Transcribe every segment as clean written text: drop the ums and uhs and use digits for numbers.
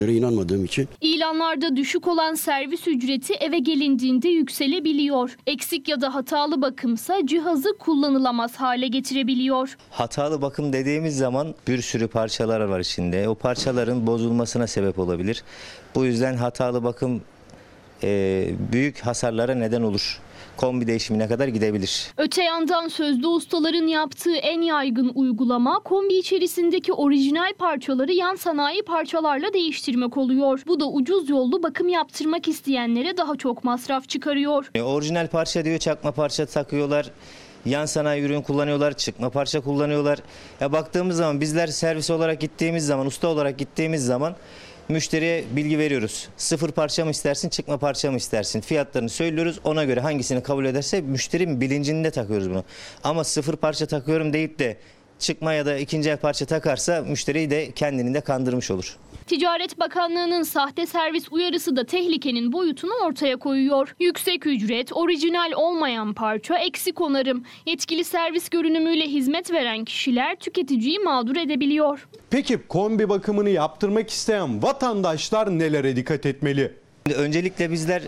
İnanmadığım için. İlanlarda düşük olan servis ücreti eve gelindiğinde yükselebiliyor. Eksik ya da hatalı bakımsa cihazı kullanılamaz hale getirebiliyor. Hatalı bakım dediğimiz zaman bir sürü parçalar var içinde. O parçaların bozulmasına sebep olabilir. Bu yüzden hatalı bakım büyük hasarlara neden olur. Kombi değişimine kadar gidebilir. Öte yandan sözde ustaların yaptığı en yaygın uygulama kombi içerisindeki orijinal parçaları yan sanayi parçalarla değiştirmek oluyor. Bu da ucuz yollu bakım yaptırmak isteyenlere daha çok masraf çıkarıyor. Orijinal parça diyor, çakma parça takıyorlar. Yan sanayi ürün kullanıyorlar, çıkma parça kullanıyorlar. Baktığımız zaman bizler servis olarak gittiğimiz zaman, usta olarak gittiğimiz zaman müşteriye bilgi veriyoruz. Sıfır parça mı istersin, çıkma parça mı istersin? Fiyatlarını söylüyoruz. Ona göre hangisini kabul ederse müşterinin bilincinde takıyoruz bunu. Ama sıfır parça takıyorum deyip de çıkma ya da ikinci el parça takarsa müşteriyi de kendini de kandırmış olur. Ticaret Bakanlığı'nın sahte servis uyarısı da tehlikenin boyutunu ortaya koyuyor. Yüksek ücret, orijinal olmayan parça, eksik onarım. Yetkili servis görünümüyle hizmet veren kişiler tüketiciyi mağdur edebiliyor. Peki kombi bakımını yaptırmak isteyen vatandaşlar nelere dikkat etmeli? Öncelikle bizler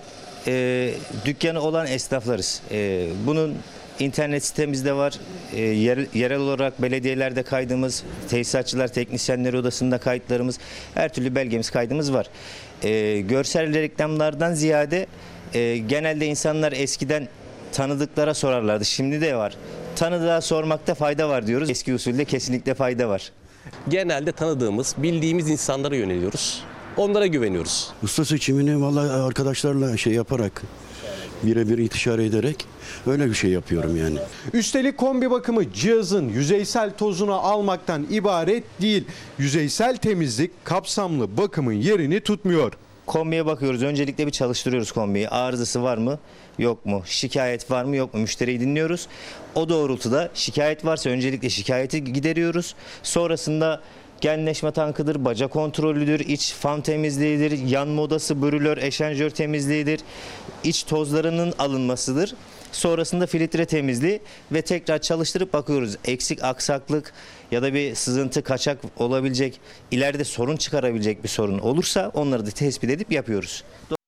dükkanı olan esnaflarız. Bunun İnternet sitemizde var. Yerel olarak belediyelerde kaydımız, tesisatçılar, teknisyenler odasında kayıtlarımız, her türlü belgemiz, kaydımız var. Görsel reklamlardan ziyade genelde insanlar eskiden tanıdıklara sorarlardı. Şimdi de var. Tanıdığa sormakta fayda var diyoruz. Eski usulde kesinlikle fayda var. Genelde tanıdığımız, bildiğimiz insanlara yöneliyoruz. Onlara güveniyoruz. Usta seçimini vallahi arkadaşlarla yaparak, birebir istişare ederek öyle bir şey yapıyorum yani. Üstelik kombi bakımı cihazın yüzeysel tozunu almaktan ibaret değil. Yüzeysel temizlik kapsamlı bakımın yerini tutmuyor. Kombiye bakıyoruz. Öncelikle bir çalıştırıyoruz kombiyi. Arızası var mı? Yok mu? Şikayet var mı? Yok mu? Müşteriyi dinliyoruz. O doğrultuda şikayet varsa öncelikle şikayeti gideriyoruz. Sonrasında genleşme tankıdır, baca kontrolüdür, iç fan temizliğidir, yanma odası, brülör, eşanjör temizliğidir, iç tozlarının alınmasıdır. Sonrasında filtre temizliği ve tekrar çalıştırıp bakıyoruz. Eksik, aksaklık ya da bir sızıntı, kaçak olabilecek, ileride sorun çıkarabilecek bir sorun olursa onları da tespit edip yapıyoruz.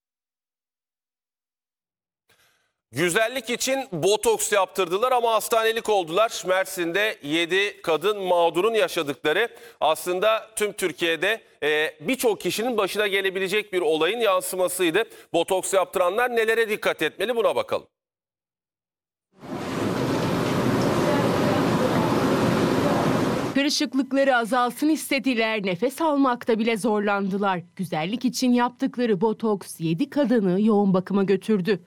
Güzellik için botoks yaptırdılar ama hastanelik oldular. Mersin'de 7 kadın mağdurun yaşadıkları aslında tüm Türkiye'de birçok kişinin başına gelebilecek bir olayın yansımasıydı. Botoks yaptıranlar nelere dikkat etmeli, buna bakalım. Kırışıklıkları azalsın istediler, nefes almakta bile zorlandılar. Güzellik için yaptıkları botoks 7 kadını yoğun bakıma götürdü.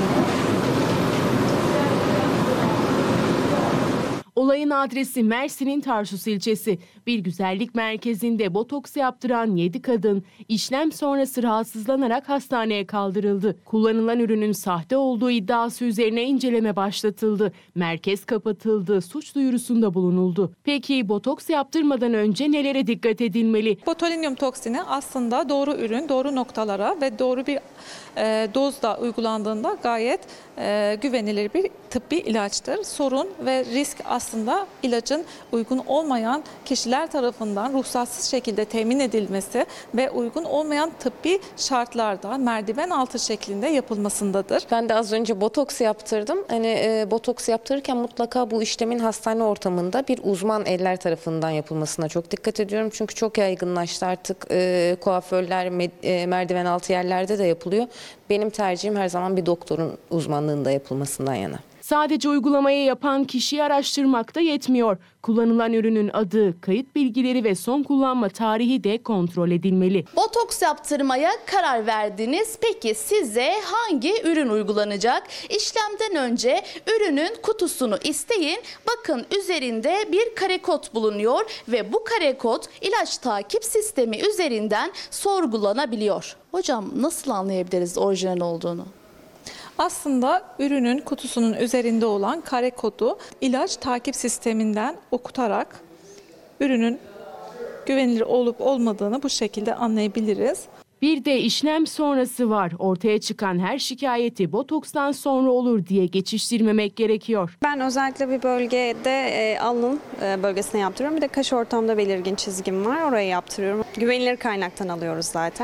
Olayın adresi Mersin'in Tarsus ilçesi. Bir güzellik merkezinde botoks yaptıran 7 kadın işlem sonrası rahatsızlanarak hastaneye kaldırıldı. Kullanılan ürünün sahte olduğu iddiası üzerine inceleme başlatıldı. Merkez kapatıldı, suç duyurusunda bulunuldu. Peki botoks yaptırmadan önce nelere dikkat edilmeli? Botulinum toksini aslında doğru ürün, doğru noktalara ve doğru bir dozda uygulandığında gayet güvenilir bir tıbbi ilaçtır. Sorun ve risk aslında ilacın uygun olmayan kişiler tarafından ruhsatsız şekilde temin edilmesi ve uygun olmayan tıbbi şartlarda merdiven altı şeklinde yapılmasındadır. Ben de az önce botoks yaptırdım. Botoks yaptırırken mutlaka bu işlemin hastane ortamında bir uzman eller tarafından yapılmasına çok dikkat ediyorum. Çünkü çok yaygınlaştı artık, kuaförler, merdiven altı yerlerde de yapılıyor. Benim tercihim her zaman bir doktorun uzmanlığında yapılmasından yana. Sadece uygulamayı yapan kişiyi araştırmak da yetmiyor. Kullanılan ürünün adı, kayıt bilgileri ve son kullanma tarihi de kontrol edilmeli. Botoks yaptırmaya karar verdiniz. Peki size hangi ürün uygulanacak? İşlemden önce ürünün kutusunu isteyin. Bakın üzerinde bir kare kod bulunuyor ve bu kare kod ilaç takip sistemi üzerinden sorgulanabiliyor. Hocam nasıl anlayabiliriz orijinal olduğunu? Aslında ürünün kutusunun üzerinde olan kare kodu ilaç takip sisteminden okutarak ürünün güvenilir olup olmadığını bu şekilde anlayabiliriz. Bir de işlem sonrası var. Ortaya çıkan her şikayeti botokstan sonra olur diye geçiştirmemek gerekiyor. Ben özellikle bir bölgede alın bölgesine yaptırıyorum. Bir de kaş ortamda belirgin çizgim var. Oraya yaptırıyorum. Güvenilir kaynaktan alıyoruz zaten.